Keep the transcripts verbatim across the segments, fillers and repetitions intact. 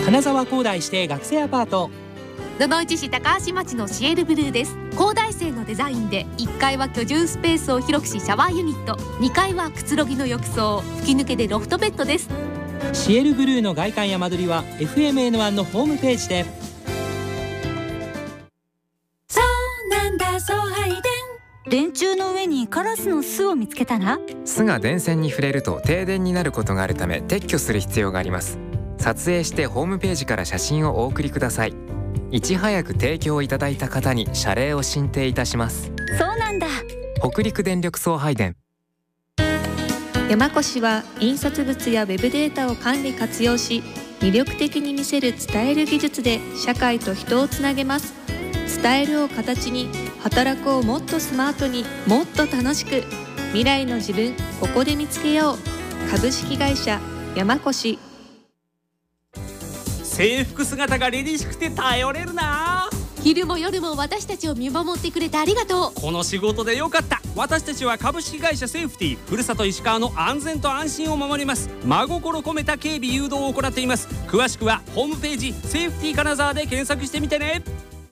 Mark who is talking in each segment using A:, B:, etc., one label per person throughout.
A: 金沢工大指定学生アパート。
B: 野々市市高橋町のシエルブルーです。高大生のデザインでいっかいは居住スペースを広くしシャワーユニット、にかいはくつろぎの浴槽、吹き抜けでロフトベッドです。
A: シエルブルーの外観や間取りは エフエムエヌワン のホームページで。
C: そうなんだ、送配電。電柱の上にカラスの巣を見つけたら、
D: 巣が電線に触れると停電になることがあるため撤去する必要があります。撮影してホームページから写真をお送りください。いち早く提供いただいた方に謝礼を進呈いたします。
C: そうなんだ。
D: 北陸電力送配電。
E: 山越は印刷物やウェブデータを管理活用し、魅力的に見せる伝える技術で社会と人をつなげます。伝えるを形に、働くをもっとスマートに、もっと楽しく、未来の自分ここで見つけよう。株式会社山越。
F: 制服姿が凛々しくて頼れるな。
B: 昼も夜も私たちを見守ってくれてありがとう。
F: この仕事でよかった。私たちは株式会社セーフティー、ふるさと石川の安全と安心を守ります。真心込めた警備誘導を行っています。詳しくはホームページセーフティー金沢で検索してみてね。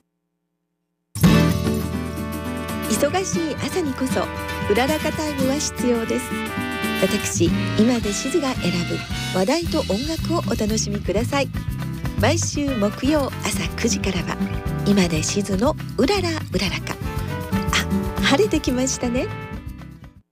G: 忙しい朝にこそうららかタイムは必要です。私今でしずが選ぶ話題と音楽をお楽しみください。毎週木曜朝くじからは今でしずのうららうららか。あ、晴れてきましたね。